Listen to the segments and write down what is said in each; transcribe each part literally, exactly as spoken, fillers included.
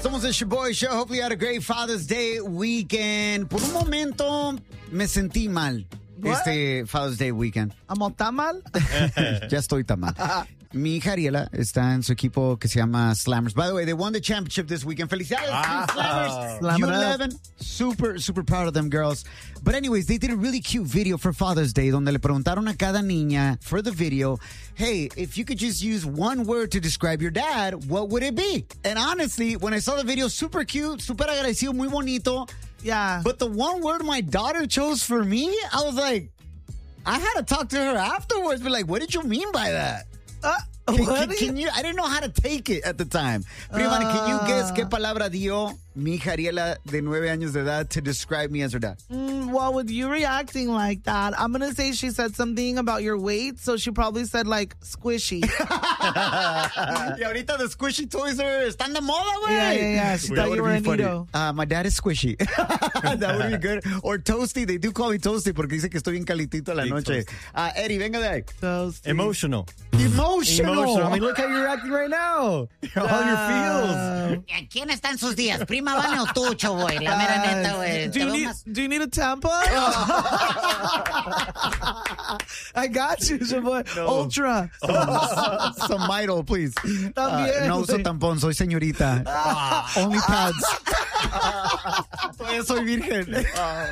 Somos el Shaboy Show. Hopefully you had a great Father's Day weekend. Por un momento me sentí mal. What? Este Father's Day weekend. ¿Amo tan mal? Ya estoy tan mal. Mi hija Ariela está en su equipo que se llama Slammers. By the way, they won the championship this weekend. Felicidades, Ah. Slammers. Slam U it up. eleven. Super, super proud of them girls. But anyways, they did a really cute video for Father's Day donde le preguntaron a cada niña for the video, hey, if you could just use one word to describe your dad, what would it be? And honestly, when I saw the video, super cute, super agradecido, muy bonito. Yeah. But the one word my daughter chose for me, I was like, I had to talk to her afterwards, but like, what did you mean by that? Uh, Can, what can- do you- can you? I didn't know how to take it at the time. Prima, can you guess qué palabra dio mi hija Ariela de nueve años de edad to describe me as her dad? Mm, well, with you reacting like that, I'm going to say she said something about your weight, so she probably said, like, squishy. Y ahorita the squishy toys are están de moda, güey. Yeah, yeah, yeah. She That thought would you were be an funny. Nito. Uh, my dad is squishy. That would be good. Or toasty. They do call me toasty porque dice que estoy bien calitito a la Big noche. toasty. Uh, Eddie, venga de ahí. Toasty. Emotional. Emotional. Emotional. I mean, look how you're acting right now. All your feels. Uh, ¿Quién está en sus días? ¿Prima Vane o tú, güey? La mera neta, güey. do, Te you veo need, más- do you need a tampon? I got you, boy. Ultra. Some Midol, please. También, no uso güey. tampón, soy señorita. Only pads. Todavía soy virgen.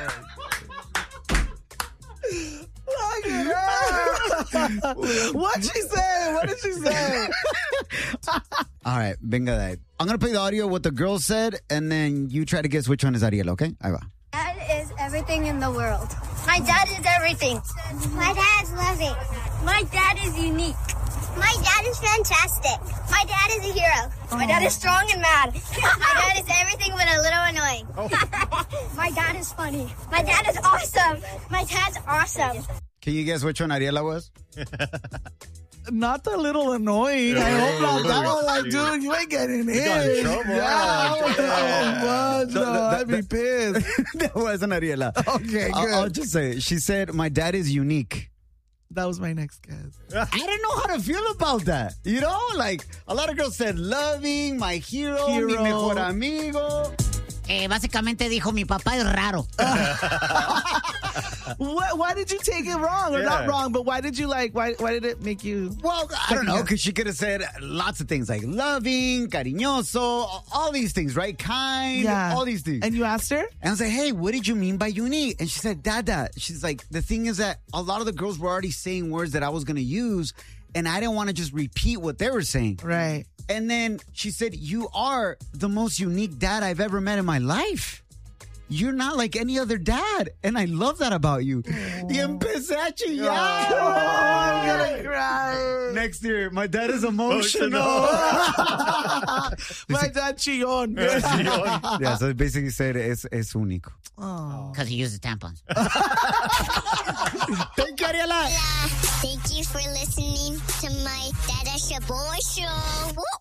What'd she say? What did she say? All right, venga de ahí. I'm going to play the audio of what the girl said, and then you try to guess which one is Ariel, okay? Ahí va. Dad is everything in the world. My dad is everything. My dad's loving. My dad is unique. My dad is fantastic. My dad is a hero. My dad is strong and mad. My dad is everything but a little annoying. My dad is funny. My dad is awesome. My dad's awesome. Can you guess which one Ariela was? Not the little annoying. I hope not that one. Like, dude, you ain't getting in. got in trouble. Yeah, I don't know much. No, I'd be pissed. That wasn't Ariela. Okay, I'll, good. I'll just say, she said, my dad is unique. That was my next guess. I didn't know how to feel about that. You know, like a lot of girls said loving, my hero, mi Hero. mejor amigo. Eh, básicamente dijo, mi papá es raro. Why, why did you take it wrong? Or Yeah. not wrong, but why did you like, why Why did it make you? Well, I don't know, because she could have said lots of things like loving, cariñoso, all these things, right? Kind, Yeah. all these things. And you asked her? And I was like, hey, what did you mean by unique? And she said, Dada. She's like, the thing is that a lot of the girls were already saying words that I was going to use, and I didn't want to just repeat what they were saying. Right. And then she said, you are the most unique dad I've ever met in my life. You're not like any other dad. And I love that about you. Y empecé a chillar. I'm gonna cry. Next year, my dad is emotional. My dad chillón. Yeah, so basically said es, es único. Oh. Because he uses tampons. Thank you, Ariela. Thank you for listening to my Dada Shaboy Show. Woo!